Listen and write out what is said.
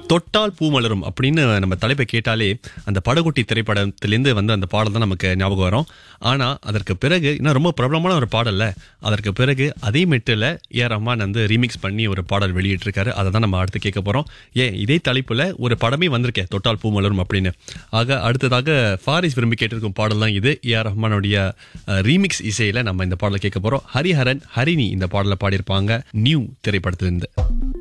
தொட்டால் பூமலரும் அப்படின்னு நம்ம தலைப்பை கேட்டாலே அந்த படகுட்டி திரைப்படத்திலேருந்து வந்து அந்த பாடல் தான் நமக்கு ஞாபகம் வரும். ஆனா அதற்கு பிறகு இன்னும் ரொம்ப பிரபலமான ஒரு பாடல்ல, அதற்கு பிறகு அதே மெட்டில் ரஹ்மான் வந்து ரீமிக்ஸ் பண்ணி ஒரு பாடல் வெளியிட்டிருக்காரு. அதை தான் நம்ம அடுத்து கேட்க போறோம். இதே தலைப்புல ஒரு படமே வந்திருக்கேன், தொட்டால் பூமலரும் அப்படின்னு. ஆக அடுத்ததாக ஃபாரிஸ் விரும்பி கேட்டிருக்கும் பாடல் தான் இது. ரஹ்மானுடைய ரீமிக்ஸ் இசையில நம்ம இந்த பாடலை கேட்க போறோம். ஹரிஹரன் ஹரிணி இந்த பாடலை பாடியிருப்பாங்க, நியூ திரைப்படத்திலிருந்து.